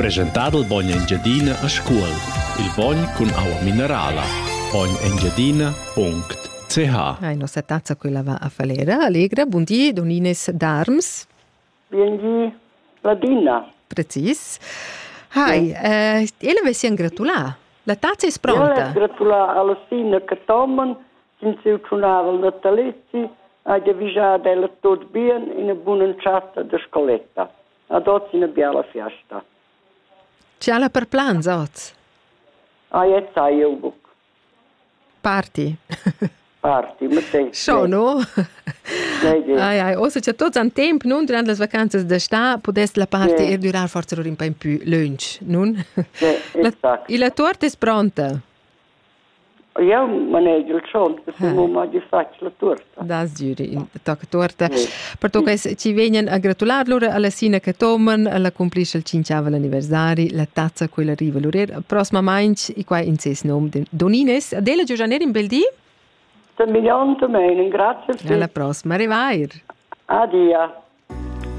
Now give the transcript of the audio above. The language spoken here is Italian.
Presentato il Bogn Engiadina a scuol. Il Bogn con acqua minerala. bognengiadina.ch. Nostra tazza quella va a Falera. Allegra, buon dia, Don Ines Darms. Buon Ladina. Precis. Hai, ella vi si ingratulà. La tazza è Io pronta. gratula alla Sina che tomen, sin si ucciunava il natalizio, ha avvisato ella tutto bene in una buona chatta da scoletta. Ad oggi una bella festa. C'è la per plan, Zoz? Jetzt sei io buc. Parti. Parti, ma te. Sono? Nei. Ossa c'è tutto un tempo, non? Durante le vacanze d'estate, potesse la parte Sì. durar forse un po' in più lunch, non? Sì, esatto. E la torta è pronta? Io maneggio il son, perché non mi faccio la torta. Das giuri, tocca torta. Sì. Per tocca ci vengono a gratular loro alla Sina che tomen, alla complisce il 5° anniversari, la tazza quella arriva loro. Prossima manch, e qua in ses nome Don Ines. Adela Giugianeri in bel dì? Grazie. Alla prossima, arrivair. Addio.